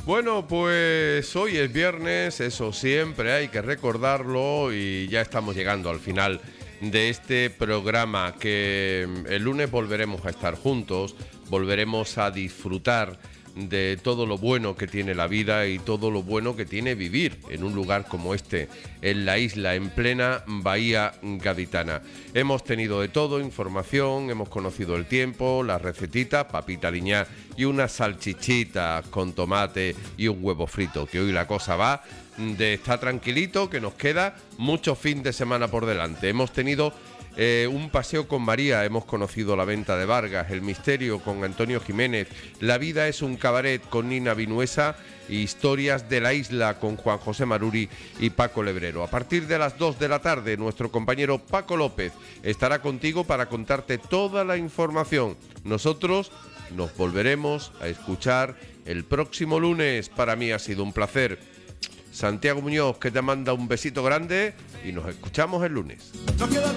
Bueno, pues hoy es viernes, eso siempre hay que recordarlo y ya estamos llegando al final de este programa que el lunes volveremos a estar juntos, volveremos a disfrutar de todo lo bueno que tiene la vida y todo lo bueno que tiene vivir en un lugar como este, en la isla, en plena bahía gaditana. Hemos tenido de todo, información, hemos conocido el tiempo, las recetitas, papita liñá y unas salchichitas con tomate y un huevo frito, que hoy la cosa va de estar tranquilito, que nos queda mucho fin de semana por delante. Hemos tenido un paseo con María, hemos conocido la venta de Vargas, el misterio con Antonio Jiménez, la vida es un cabaret con Nina Vinuesa, historias de la isla con Juan José Maruri y Paco Lebrero. A partir de las 2 de la tarde, nuestro compañero Paco López estará contigo para contarte toda la información. Nosotros nos volveremos a escuchar el próximo lunes. Para mí ha sido un placer. Santiago Muñoz, que te manda un besito grande y nos escuchamos el lunes.